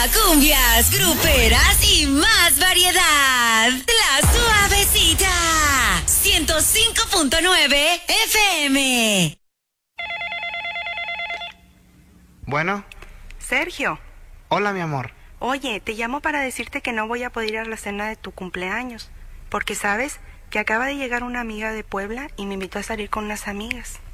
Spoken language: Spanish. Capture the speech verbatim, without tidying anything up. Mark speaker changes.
Speaker 1: cumbias, gruperas y más variedad. La Suavecita. ciento cinco punto nueve F M.
Speaker 2: Bueno.
Speaker 3: Sergio.
Speaker 2: Hola, mi amor.
Speaker 3: Oye, te llamo para decirte que no voy a poder ir a la cena de tu cumpleaños. Porque sabes que acaba de llegar una amiga de Puebla y me invitó a salir con unas amigas.